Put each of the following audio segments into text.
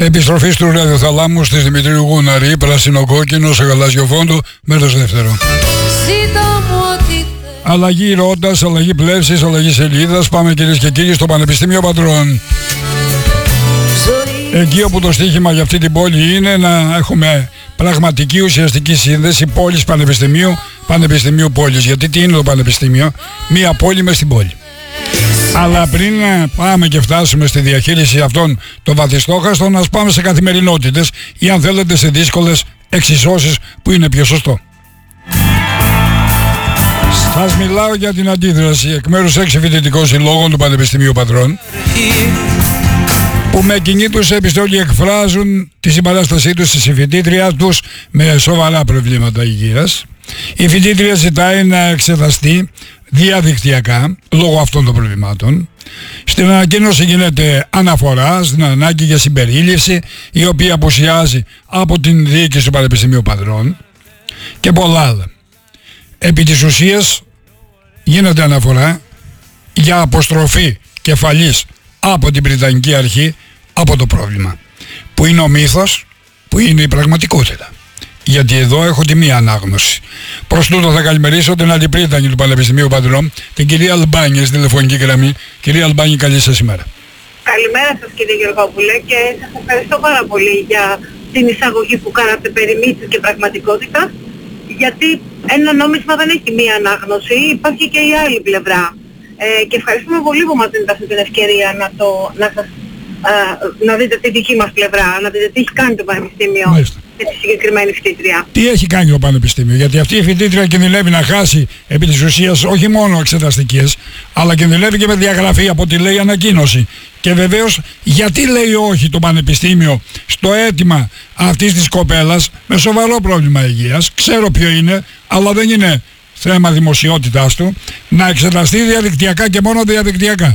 Επιστροφή του ραδιοθαλάμου της Δημητρίου Γούναρη, πράσινο-κόκκινο σε γαλάζιο φόντο, μέρος δεύτερο. Αλλαγή ρότας, αλλαγή πλεύσης, αλλαγή σελίδας. Πάμε κυρίες και κύριοι στο Πανεπιστήμιο Πατρών. Εκεί όπου το στοίχημα για αυτή την πόλη είναι να έχουμε πραγματική ουσιαστική σύνδεση πόλης πανεπιστημίου, πανεπιστημίου πόλης. Γιατί τι είναι το πανεπιστήμιο? Μία πόλη μες στην πόλη. Αλλά πριν πάμε και φτάσουμε στη διαχείριση αυτών των βαθιστόχαστων, ας πάμε σε καθημερινότητες ή αν θέλετε σε δύσκολες εξισώσεις που είναι πιο σωστό. Σας μιλάω για την αντίδραση εκ μέρους 6 φοιτητικών συλλόγων του Πανεπιστημίου Πατρών, που με κοινή τους επιστολή εκφράζουν τη συμπαράστασή τους στη συμφοιτήτρια τους με σοβαρά προβλήματα υγείας. Η φοιτήτρια ζητάει να εξεταστεί διαδικτυακά λόγω αυτών των προβλημάτων. Στην ανακοίνωση γίνεται αναφορά στην ανάγκη για συμπερίληψη, η οποία απουσιάζει από την διοίκηση του Πανεπιστημίου Πατρών και πολλά άλλα. Επί της ουσίας γίνεται αναφορά για αποστροφή κεφαλής από την Βρυτανική Αρχή από το πρόβλημα, που είναι ο μύθος, που είναι η πραγματικότητα. Γιατί εδώ έχω τη μία ανάγνωση. Προς τούτο θα καλημερίσω την αντιπρίτανη του Πανεπιστημίου Πατρών, την κυρία Αλμπάνη, στη τηλεφωνική γραμμή. Κυρία Αλμπάνη, καλή σας ημέρα. Καλημέρα σας κύριε Γεωργόπουλε, και σας ευχαριστώ πάρα πολύ για την εισαγωγή που κάνατε περί μύθου και πραγματικότητας, γιατί ένα νόμισμα δεν έχει μία ανάγνωση, υπάρχει και η άλλη πλευρά. Και ευχαριστούμε πολύ που μας δίνετε αυτή την ευκαιρία να δείτε τη δική μας πλευρά, να δείτε τι έχει κάνει το Πανεπιστήμιο και τη συγκεκριμένη φοιτήτρια. Τι έχει κάνει το Πανεπιστήμιο? Γιατί αυτή η φοιτήτρια κινδυνεύει να χάσει επί της ουσίας όχι μόνο εξεταστικές, αλλά κινδυνεύει και με διαγραφή από ό,τι λέει η ανακοίνωση. Και βεβαίως γιατί λέει όχι το Πανεπιστήμιο στο αίτημα αυτής της κοπέλας με σοβαρό πρόβλημα υγείας? Ξέρω ποιο είναι, αλλά δεν είναι θέμα δημοσιότητάς του, να εξεταστεί διαδικτυακά και μόνο διαδικτυακά.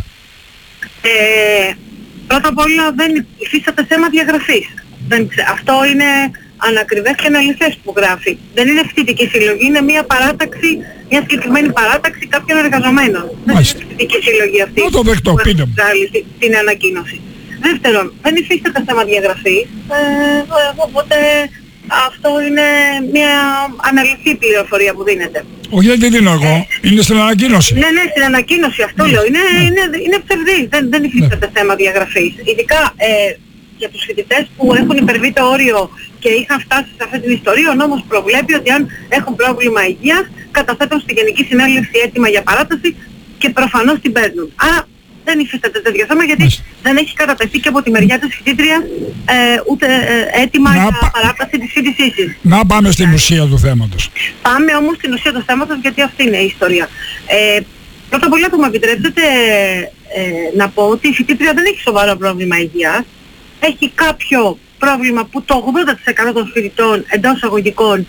Πρώτα απ' όλα δεν υφίσταται θέμα διαγραφής. Αυτό είναι ανακριβές και αναλυθές που γράφει. Δεν είναι φοιτητική συλλογή, είναι μια παράταξη, μια συγκεκριμένη παράταξη κάποιων εργαζομένων. Δεν είναι φοιτητική συλλογή αυτή που έχει βγάλει την ανακοίνωση. Δεύτερον, δεν υφίσταται θέμα διαγραφής, οπότε αυτό είναι μια αναλυθή πληροφορία που δίνεται. Όχι, δεν τη δίνω εγώ. Είναι στην ανακοίνωση. Ναι, στην ανακοίνωση αυτό λέω. Είναι ψευδής. Δεν υφίσταται θέμα διαγραφής. Ειδικά για τους φοιτητές που έχουν υπερβεί το όριο και είχαν φτάσει σε αυτή την ιστορία, ο νόμος προβλέπει ότι αν έχουν πρόβλημα υγείας καταθέτουν στη Γενική Συνέλευση αίτημα για παράταση και προφανώς την παίρνουν. Άρα δεν υφίσταται τέτοιο θέμα, γιατί δεν έχει κατατεθεί και από τη μεριά της φοιτήτριας ούτε αίτημα για παράταση της φοιτησής της. Να πάμε στην ουσία του θέματος. Πάμε όμως στην ουσία του θέματος, γιατί αυτή είναι η ιστορία. Πρώτα απ' όλα που μου επιτρέψετε να πω ότι η φοιτήτρια δεν έχει σοβαρό πρόβλημα υγείας. Έχει κάποιο πρόβλημα που το 80% των φοιτητών εντός αγωγικών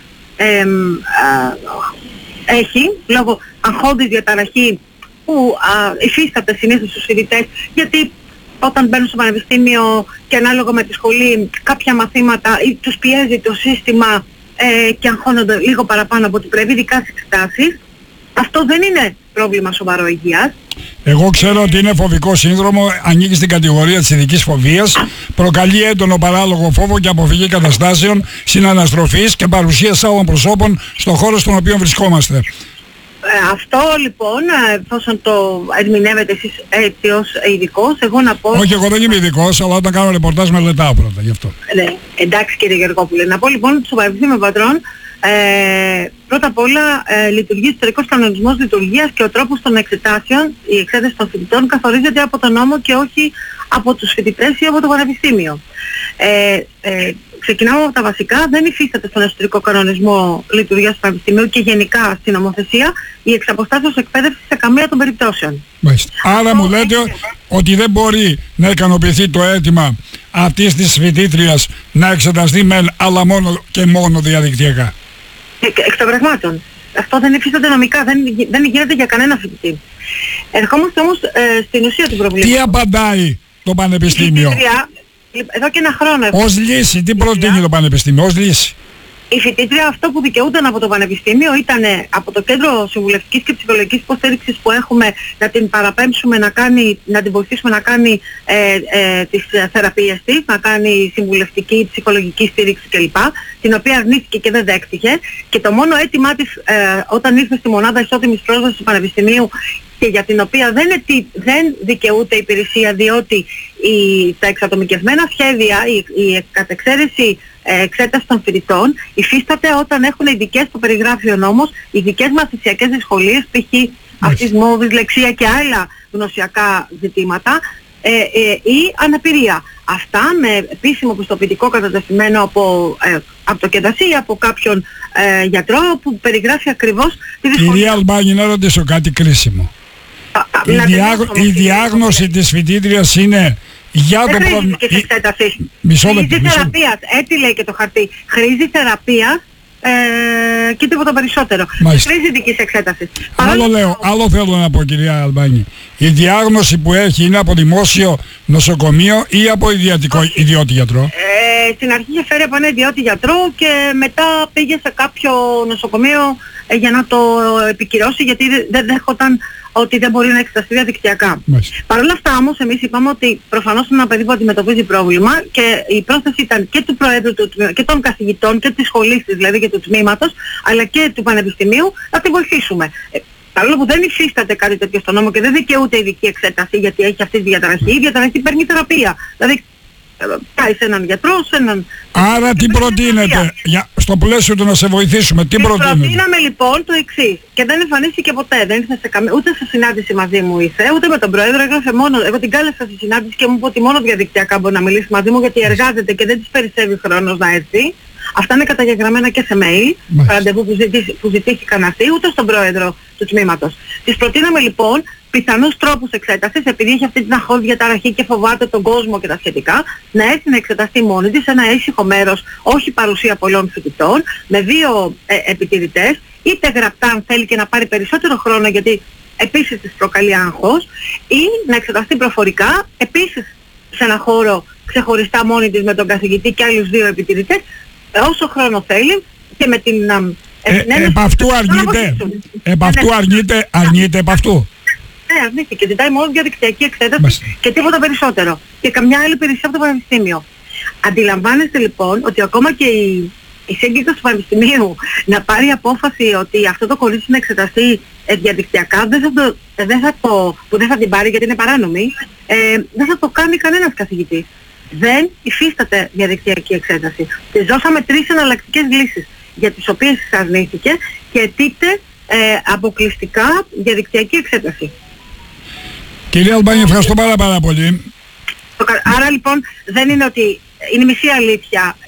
έχει, λόγω αγχώδης διαταραχή που υφίσταται συνήθως στους φοιτητές, γιατί όταν μπαίνουν στο πανεπιστήμιο και ανάλογα με τη σχολή κάποια μαθήματα ή τους πιέζει το σύστημα και αγχώνονται λίγο παραπάνω από ό,τι πρέπει, ειδικά στις εξετάσεις. Αυτό δεν είναι πρόβλημα σοβαρό υγείας. Εγώ ξέρω ότι είναι φοβικό σύνδρομο, ανήκει στην κατηγορία της ειδικής φοβίας, προκαλεί έντονο παράλογο φόβο και αποφυγή καταστάσεων συναναστροφής και παρουσίας άλλων προσώπων στον χώρο στον οποίο βρισκόμαστε. Αυτό λοιπόν, εφόσον το ερμηνεύετε εσείς έτσι ως ειδικός, εγώ να πω... Όχι, εγώ δεν είμαι ειδικός, αλλά όταν κάνω ρεπορτάζ μελετάω πρώτα γι' αυτό. Ναι, εντάξει κύριε Γεωργόπουλε. Να πω λοιπόν στο Πανεπιστήμιο Πατρών, πρώτα απ' όλα λειτουργεί ιστορικός κανονισμός λειτουργίας και ο τρόπος των εξετάσεων, η εξέταση των φοιτητών καθορίζεται από τον νόμο και όχι από τους φοιτητές ή από το Πανεπιστήμιο. Ξεκινάμε από τα βασικά. Δεν υφίσταται στον εσωτερικό κανονισμό λειτουργίας του Πανεπιστημίου και γενικά στην νομοθεσία η εξαποστάσεως εκπαίδευση σε καμία των περιπτώσεων. Άρα μου λέτε ότι δεν μπορεί να ικανοποιηθεί το αίτημα αυτής της φοιτήτριας να εξεταστεί μεν, αλλά μόνο και μόνο διαδικτυακά. Εκ των πραγμάτων. Αυτό δεν υφίσταται νομικά, δεν γίνεται για κανένα φοιτητή. Ερχόμαστε όμως στην ουσία του προβλήματος. Τι απαντάει το Πανεπιστήμιο? Εδώ και ένα χρόνο. Ως λύση, τι προτείνει το Πανεπιστήμιο, ως λύση? Η φοιτήτρια αυτό που δικαιούταν από το Πανεπιστήμιο ήταν από το Κέντρο Συμβουλευτικής και Ψυχολογικής Υποστήριξης που έχουμε να την παραπέμψουμε να την βοηθήσουμε να κάνει τις θεραπείες της, να κάνει συμβουλευτική, ψυχολογική στήριξη κλπ. Την οποία αρνήθηκε και δεν δέχτηκε. Και το μόνο αίτημά της όταν ήρθε στη μονάδα ισότιμης πρόσβασης του Πανεπιστημίου και για την οποία δεν δικαιούται η υπηρεσία, διότι τα εξατομικευμένα σχέδια, η κατεξαίρεση εξέταση των φοιτητών υφίσταται όταν έχουν ειδικές, που περιγράφει ο νόμος, ειδικές μαθησιακές δυσκολίες, π.χ. αυτισμό, δυσλεξία και άλλα γνωσιακά ζητήματα, ή αναπηρία. Αυτά με επίσημο πιστοποιητικό κατατεθειμένο από το ΚΕΔΑΣΥ ή από κάποιον γιατρό που περιγράφει ακριβώς τη δυσκολία. Κυρία Αλμπάνη, να ρωτήσω κάτι κρίσιμο. Η διάγνωση της φοιτήτριας είναι για το πρόβλημα. Μισό λεπτό. Χρήση θεραπείας, έτσι λέει και το χαρτί. Χρήση θεραπείας και τίποτα περισσότερο. Χρήση δικής εξέτασης. Άλλο θέλω να πω, κυρία Αλμπάνη. Η διάγνωση που έχει είναι από δημόσιο νοσοκομείο ή από ιδιώτη γιατρό? Στην αρχή είχε φέρει από ένα ιδιώτη γιατρό και μετά πήγε σε κάποιο νοσοκομείο για να το επικυρώσει, γιατί δεν δέχονταν ότι δεν μπορεί να εξεταστεί διαδικτυακά. Παρ' όλα αυτά όμως εμείς είπαμε ότι προφανώς είναι ένα παιδί που αντιμετωπίζει πρόβλημα και η πρόθεση ήταν και του Προέδρου και των καθηγητών και της σχολής της, δηλαδή και του τμήματος, αλλά και του Πανεπιστημίου, να τη βοηθήσουμε. Παρόλο που δεν υφίσταται κάτι τέτοιο στον νόμο και δεν δικαιούται ειδική εξέταση γιατί έχει αυτή τη διαταραχή, η διαταραχή παίρνει θεραπεία. Δηλαδή πάει σε έναν γιατρό, σε έναν... Άρα τι προτείνετε, στο πλαίσιο του να σε βοηθήσουμε, τι προτείνετε? Προτείναμε λοιπόν το εξής, και δεν εμφανίστηκε ποτέ, δεν ήρθε ούτε σε συνάντηση μαζί μου ήρθε, ούτε με τον Πρόεδρο, έγραφε μόνο, εγώ την κάλεσα στη συνάντηση και μου είπε ότι μόνο διαδικτυακά μπορεί να μιλήσει μαζί μου γιατί εργάζεται και δεν της περισσεύει χρόνος να έρθει. Αυτά είναι καταγεγραμμένα και σε mail, ραντεβού που ζητήθηκαν αυτοί, ούτε στον Πρόεδρο του τμήματος. Της προτείναμε λοιπόν πιθανούς τρόπους εξέτασης, επειδή έχει αυτή την αχώδη διαταραχή και φοβάται τον κόσμο και τα σχετικά, να έρθει να εξεταστεί μόνη της σε ένα ήσυχο μέρος, όχι παρουσία πολλών φοιτητών, με 2 επιτηρητές, είτε γραπτά αν θέλει και να πάρει περισσότερο χρόνο γιατί επίσης της προκαλεί άγχος, ή να εξεταστεί προφορικά, επίσης σε ένα χώρο ξεχωριστά μόνη της με τον καθηγητή και άλλους 2 επιτηρητές, όσο χρόνο θέλει και με την επ' αυτού αρνείται επ' αυτού. Ναι, αρνήθηκε. Ζητάει μόνο διαδικτυακή εξέταση και τίποτα περισσότερο. Και καμιά άλλη υπηρεσία από το Πανεπιστήμιο. Αντιλαμβάνεστε λοιπόν ότι ακόμα και η σύγκληση του Πανεπιστημίου να πάρει απόφαση ότι αυτό το κορίτσι να εξεταστεί διαδικτυακά, που δεν θα την πάρει γιατί είναι παράνομη, δεν θα το κάνει κανένας καθηγητής. Δεν υφίσταται διαδικτυακή εξέταση. Της δώσαμε 3 εναλλακτικές λύσεις, για τις οποίες αρνήθηκε και αιτείται αποκλειστικά διαδικτυακή εξέταση. Κυρία Αλμπάνη, ευχαριστώ πάρα πολύ. Άρα λοιπόν δεν είναι ότι είναι μισή αλήθεια.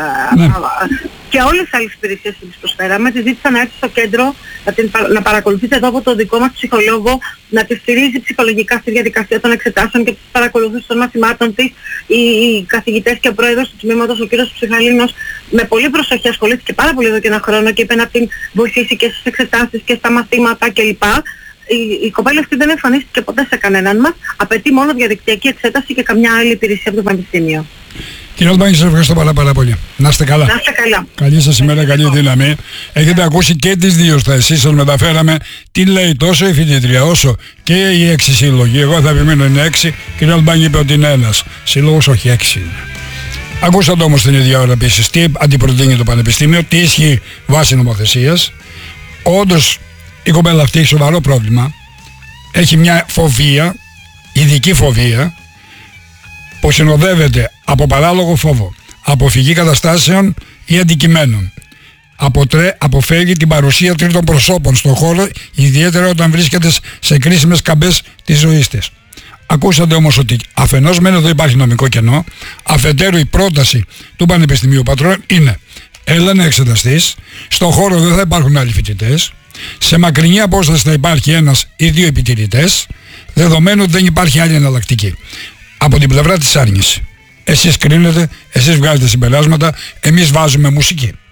Και όλες τις άλλες υπηρεσίες που τις προσφέραμε, της ζήτησαν να έρθει στο κέντρο, να παρακολουθείτε εδώ από το δικό μας ψυχολόγο, να τη στηρίζει ψυχολογικά στη διαδικασία των εξετάσεων και της παρακολουθήσεων των μαθημάτων της. Οι καθηγητές και ο πρόεδρος του τμήματος, ο κύριος Ψυχαλίνος, με πολύ προσοχή ασχολήθηκε πάρα πολύ εδώ και ένα χρόνο και είπε να την βοηθήσει και στις εξετάσεις και στα μαθήματα κλπ. Η κοπέλα αυτή δεν εμφανίστηκε ποτέ σε κανέναν μας, απαιτεί μόνο διαδικτυακή εξέταση και καμιά άλλη υπηρεσία από το Πανεπιστήμιο. Κύριε Αλμπάνη, σας ευχαριστώ πάρα πολύ. Να είστε καλά. Να είστε καλά. Καλή σας ημέρα, καλή δύναμη. Έχετε ακούσει και τις 2 θέσεις, σας μεταφέραμε τι λέει τόσο η φοιτήτρια όσο και οι 6 σύλλογοι. Εγώ θα επιμείνω είναι 6, κύριε Αλμπάνη είπε ότι είναι 1 σύλλογος, όχι 6 είναι. Ακούσατε όμως την ίδια ώρα επίσης τι αντιπροτείνει το Πανεπιστήμιο, τι ισχύει βάσει νομοθεσίας. Όντως η κοπέλα αυτή έχει σοβαρό πρόβλημα. Έχει μια φοβία, ειδική φοβία, που συνοδεύεται από παράλογο φόβο, αποφυγή καταστάσεων ή αντικειμένων. Αποφεύγει την παρουσία τρίτων προσώπων στον χώρο, ιδιαίτερα όταν βρίσκεται σε κρίσιμες καμπές της ζωής της. Ακούσατε όμως ότι αφενός μεν εδώ υπάρχει νομικό κενό, αφετέρου η πρόταση του Πανεπιστημίου Πατρών είναι έλα να εξεταστείς, στον χώρο δεν θα υπάρχουν άλλοι φοιτητές, σε μακρινή απόσταση θα υπάρχει 1 ή 2 επιτηρητές, δεδομένου ότι δεν υπάρχει άλλη εναλλακτική. Από την πλευρά της άρνησης. Εσείς κρίνετε, εσείς βγάζετε συμπεράσματα, εμείς βάζουμε μουσική.